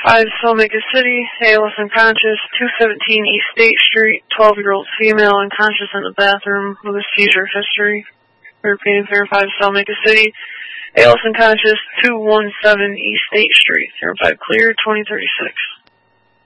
5 Salmaker City, ALS unconscious, 217 East State Street, 12-year-old female unconscious in the bathroom with a seizure history. Repeating for 5 Salmaker City, ALS unconscious, 217 East State Street, 05 clear, 2036.